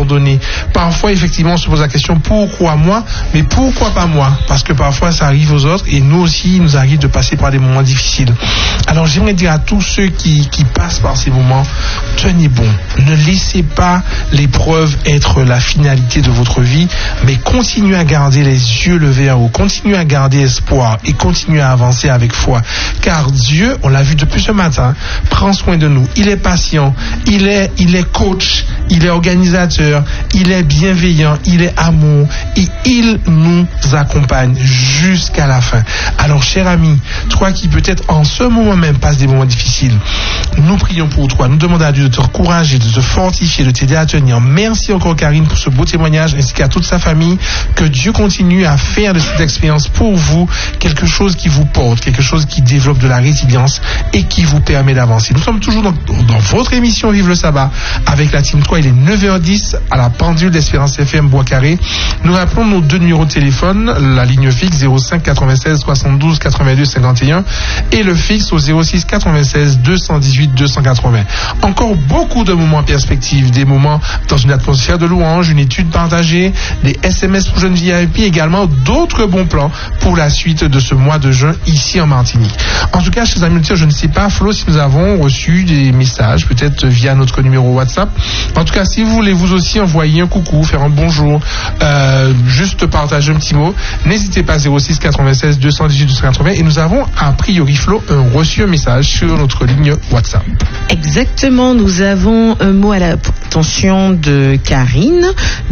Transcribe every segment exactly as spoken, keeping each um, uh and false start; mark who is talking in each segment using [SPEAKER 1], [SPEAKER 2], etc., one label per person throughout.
[SPEAKER 1] donné. Parfois, effectivement, on se pose la question, pourquoi moi? Mais pourquoi pas moi? Parce que parfois, ça arrive aux autres et nous aussi, il nous arrive de passer par des moments difficiles. Alors, j'aimerais dire à tous ceux qui, qui passent par ces moments, tenez bon. Ne laissez pas l'épreuve être la finalité de votre vie, mais continuez à garder les yeux levés en haut, continuez à garder espoir et continuez à avancer avec foi. Car Dieu, on l'a vu depuis ce matin, prend soin de nous. Il est patient, il est, il est coach, il est organisateur, il est bienveillant, il est amour et il nous accompagne jusqu'à la fin. Alors, cher ami, toi qui peut-être en ce moment même passe des moments difficiles, nous prions pour toi. Nous demandons à Dieu de te encourager, de te fortifier, de t'aider à tenir. Merci encore Karine pour ce beau témoignage ainsi qu'à toute sa famille. Que Dieu continue à faire de cette expérience pour vous quelque chose qui vous porte, quelque chose qui développe de la résilience et qui vous permet d'avancer. Nous sommes toujours dans, dans votre émission Vive le Sabbat avec la Team trois. Il est neuf heures dix à la pendule d'Espérance F M Bois-Carré. Nous rappelons nos deux numéros de téléphone, la ligne fixe zéro cinq quatre-vingt-seize soixante-douze quatre-vingt-deux cinquante et un et le fixe au zéro six quatre-vingt-seize deux cent dix-huit deux cent quatre-vingts. Encore beaucoup de moments en perspective, des moments dans une atmosphère de louange, une étude partagée, des S M S pour jeunes V I P, également d'autres bons plans pour la suite de ce mois de juin ici en Martinique. En tout cas, chers amis, je ne sais pas, Flo, si nous avons reçu des messages, peut-être via notre numéro WhatsApp. En tout cas, si vous voulez vous aussi envoyer un coucou, faire un bonjour, euh, juste partager un petit mot, n'hésitez pas, zéro six quatre-vingt-seize deux cent dix-huit deux cent quatre-vingts. Et nous avons, a priori, Flo, un reçu un message sur notre ligne WhatsApp.
[SPEAKER 2] Exactement, nous avons un mot à l'attention de Karine,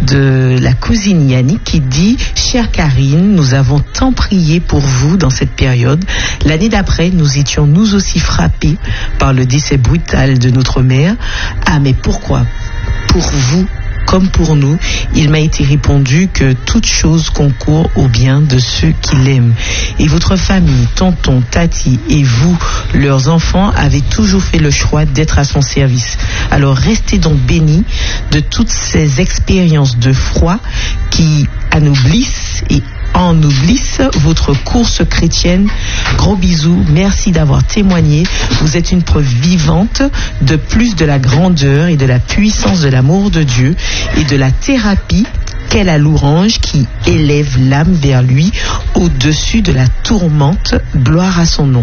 [SPEAKER 2] de la cousine Yannick, qui dit « Chère Karine, nous avons tant prié pour vous dans cette période. L'année d'après, nous étions nous aussi frappés par le décès brutal de notre mère. Ah, mais pourquoi? Pour vous comme pour nous, il m'a été répondu que toute chose concourt au bien de ceux qui l'aiment. Et votre famille, tonton, tati et vous, leurs enfants, avez toujours fait le choix d'être à son service. Alors restez donc bénis de toutes ces expériences de foi qui anoublissent et ennoblissent votre course chrétienne. Gros bisous, merci d'avoir témoigné. Vous êtes une preuve vivante de plus de la grandeur et de la puissance de l'amour de Dieu et de la thérapie qu'est la louange qui élève l'âme vers lui au-dessus de la tourmente. Gloire à son nom.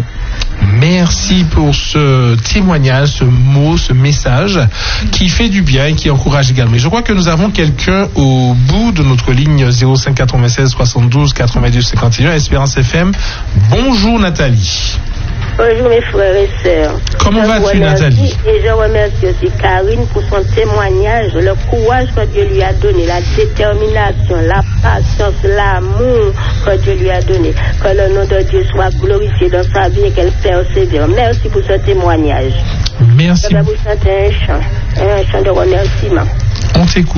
[SPEAKER 1] Merci pour ce témoignage, ce mot, ce message qui fait du bien et qui encourage également. Mais je crois que nous avons quelqu'un au bout de notre ligne zéro cinq quatre-vingt-seize soixante-douze quatre-vingt-deux cinquante et un, Espérance F M. Bonjour Nathalie.
[SPEAKER 3] Bonjour mes frères et sœurs.
[SPEAKER 1] Comment
[SPEAKER 3] je
[SPEAKER 1] vas-tu Nathalie?
[SPEAKER 3] Et je remercie aussi Karine pour son témoignage, le courage que Dieu lui a donné, la détermination, la patience, l'amour que Dieu lui a donné. Que le nom de Dieu soit glorifié dans sa vie et qu'elle persévère. Merci pour ce témoignage.
[SPEAKER 1] Merci.
[SPEAKER 3] Je vais vous chanter un chant, un chant de remerciement.
[SPEAKER 1] On t'écoute.